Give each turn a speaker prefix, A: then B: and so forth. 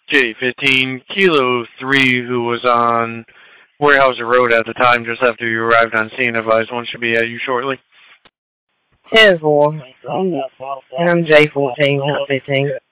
A: J15 Kilo 3, who was on Warehouser Road at the time, just after you arrived on scene, advised one should be at you shortly.
B: 10-4. And I'm J14, not 15.